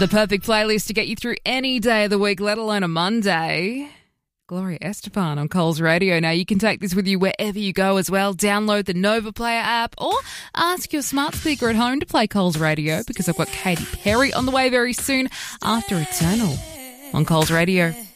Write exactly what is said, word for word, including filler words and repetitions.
The perfect playlist to get you through any day of the week, let alone a Monday. Gloria Estefan on Coles Radio. Now, you can take this with you wherever you go as well. Download the Nova Player app or ask your smart speaker at home to play Coles Radio, because I've got Katy Perry on the way very soon after Eternal on Coles Radio.